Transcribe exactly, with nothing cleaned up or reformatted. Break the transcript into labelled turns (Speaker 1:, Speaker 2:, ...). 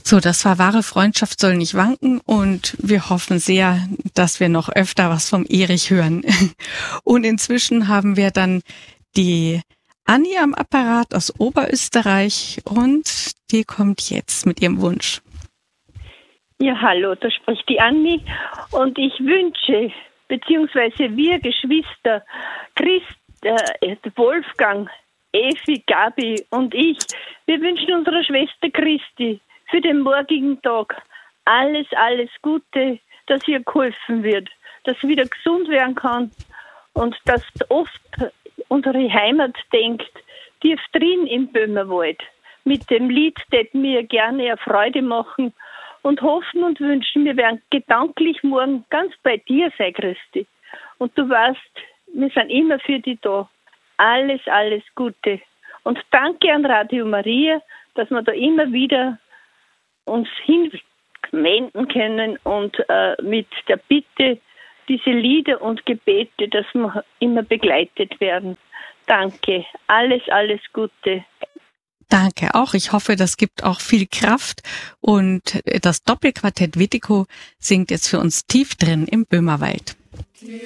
Speaker 1: So, das war Wahre Freundschaft soll nicht wanken und wir hoffen sehr, dass wir noch öfter was vom Erich hören. Und inzwischen haben wir dann die Anni am Apparat aus Oberösterreich und die kommt jetzt mit ihrem Wunsch.
Speaker 2: Ja, hallo, da spricht die Anni und ich wünsche, beziehungsweise wir Geschwister, Christ, äh, Wolfgang, Evi, Gabi und ich, wir wünschen unserer Schwester Christi für den morgigen Tag alles, alles Gute, dass ihr geholfen wird, dass sie wieder gesund werden kann und dass oft unsere Heimat denkt, tief drin im Böhmerwald. Mit dem Lied, das mir gerne eine Freude machen und hoffen und wünschen, wir werden gedanklich morgen ganz bei dir sein, Christi. Und du weißt, wir sind immer für dich da. Alles, alles Gute. Und danke an Radio Maria, dass wir da immer wieder uns hinwenden können und äh, mit der Bitte, diese Lieder und Gebete, dass wir immer begleitet werden. Danke. Alles, alles Gute.
Speaker 1: Danke auch. Ich hoffe, das gibt auch viel Kraft. Und das Doppelquartett Witiko singt jetzt für uns Tief drin im Böhmerwald.